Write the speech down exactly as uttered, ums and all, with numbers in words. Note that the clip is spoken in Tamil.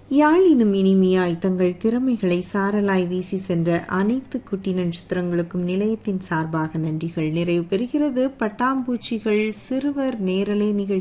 யாழினும் இனிமையாய் தங்கள் திறமைகளை சாரலாய் வீசி சென்ற அனைத்து குட்டி நட்சத்திரங்களுக்கும் நிலையத்தின் சார்பாக நன்றிகள். நிறைவு பெறுகிறது பட்டாம்பூச்சிகள் சிறுவர் நேரலை நிகழ்ச்சி.